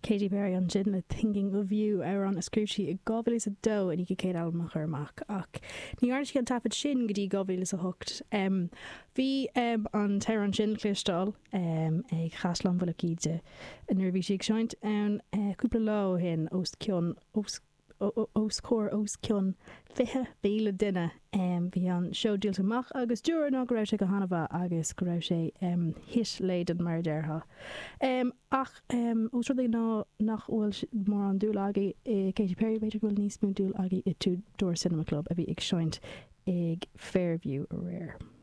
Katy Perry an sin le Thinking of You ar an scrútí I gohfuil a dó in ige céad album a churmach ach ní airtí an tapad sin go dtí gohfuil a hocht. Bhí an teir an sin cléistáil ag chaslam bhfuil ide a nervhí si ag seint an cúpla lá hin os cion fithe béle duine bhí an seodíalta amach agus dúr ná go raibh sé go hanamh agus go raibh sé hit léidir mar deartha. Ach os rud ná nach bhfuil mór an dúil agaí Katy Perry beidir bhfuil níos mú dúil agaí I tú Dúr Cinema Club a bhí ag seint ag Fairview a réir.